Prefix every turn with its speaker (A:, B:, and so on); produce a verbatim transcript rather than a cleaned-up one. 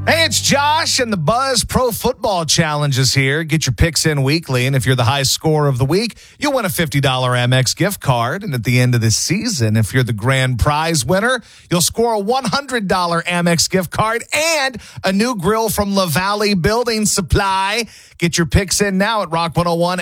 A: Hey, it's Josh, and the Buzz Pro Football Challenge is here. Get your picks in weekly, and if you're the high scorer of the week, you'll win a fifty dollars Amex gift card. And at the end of the season, if you're the grand prize winner, you'll score a one hundred dollars Amex gift card and a new grill from LaValle Building Supply. Get your picks in now at Rock one oh one